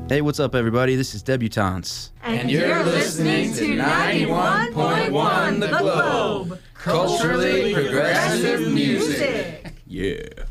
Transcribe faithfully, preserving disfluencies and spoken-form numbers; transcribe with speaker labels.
Speaker 1: Hey, what's up, everybody? This is Debutantes.
Speaker 2: And, and you're listening to ninety-one point one The Globe, culturally progressive music.
Speaker 1: Yeah.